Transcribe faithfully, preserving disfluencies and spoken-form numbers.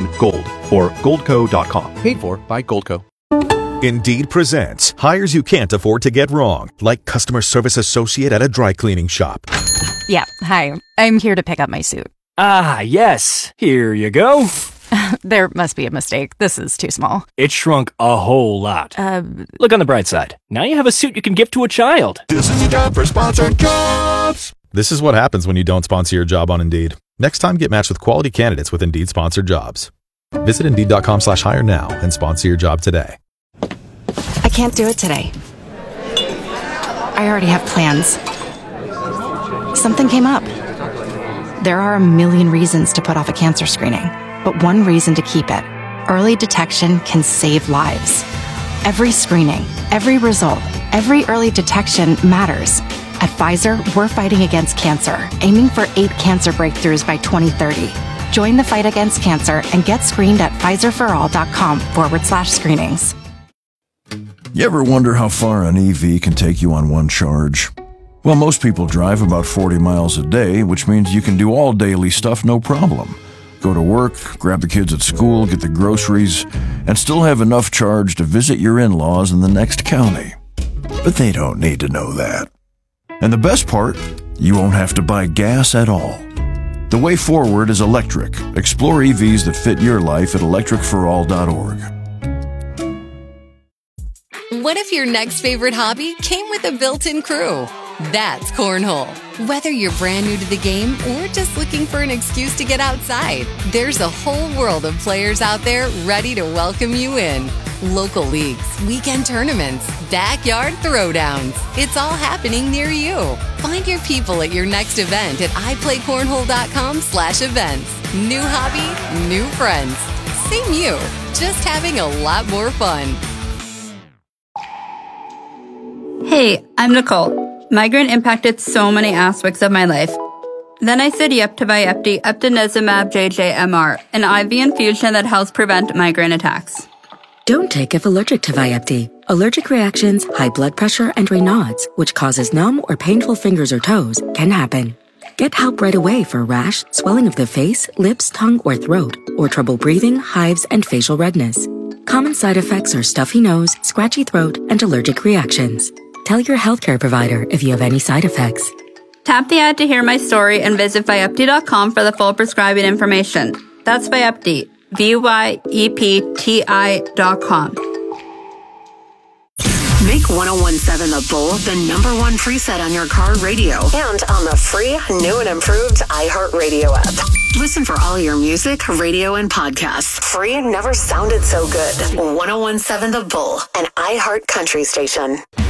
gold or goldco dot com. Paid for by Goldco. Indeed presents hires you can't afford to get wrong, like customer service associate at a dry cleaning shop. Yeah, hi. I'm here to pick up my suit. Ah, yes. Here you go. There must be a mistake. This is too small. It shrunk a whole lot. Uh, Look on the bright side. Now you have a suit you can give to a child. This is your job for sponsored jobs. This is what happens when you don't sponsor your job on Indeed. Next time, get matched with quality candidates with Indeed sponsored jobs. Visit Indeed.com slash hire now and sponsor your job today. I can't do it today. I already have plans. Something came up. There are a million reasons to put off a cancer screening, but one reason to keep it. Early detection can save lives. Every screening, every result, every early detection matters. At Pfizer, we're fighting against cancer, aiming for eight cancer breakthroughs by twenty thirty. Join the fight against cancer and get screened at Pfizerforall.com forward slash screenings. You ever wonder how far an E V can take you on one charge? Well, most people drive about forty miles a day, which means you can do all daily stuff no problem. Go to work, grab the kids at school, get the groceries, and still have enough charge to visit your in-laws in the next county. But they don't need to know that. And the best part, you won't have to buy gas at all. The way forward is electric. Explore E Vs that fit your life at electric for all dot org. What if your next favorite hobby came with a built-in crew? That's Cornhole. Whether you're brand new to the game or just looking for an excuse to get outside, there's a whole world of players out there ready to welcome you in. Local leagues, weekend tournaments, backyard throwdowns. It's all happening near you. Find your people at your next event at iPlayCornhole.com slash events. New hobby, new friends. Same you, just having a lot more fun. Hey, I'm Nicole. Migraine impacted so many aspects of my life. Then I said yep to Vyepti, Eptinezumab J J M R, an I V infusion that helps prevent migraine attacks. Don't take if allergic to Vyepti. Allergic reactions, high blood pressure, and Raynaud's, which causes numb or painful fingers or toes, can happen. Get help right away for rash, swelling of the face, lips, tongue, or throat, or trouble breathing, hives, and facial redness. Common side effects are stuffy nose, scratchy throat, and allergic reactions. Tell your healthcare provider if you have any side effects. Tap the ad to hear my story and visit Vyepti dot com for the full prescribing information. That's Vyepti, V Y E P T I dot com. Make one oh one seven The Bull the number one preset on your car radio and on the free, new and improved iHeartRadio app. Listen for all your music, radio, and podcasts. Free never sounded so good. one oh one seven The Bull, an iHeart country station.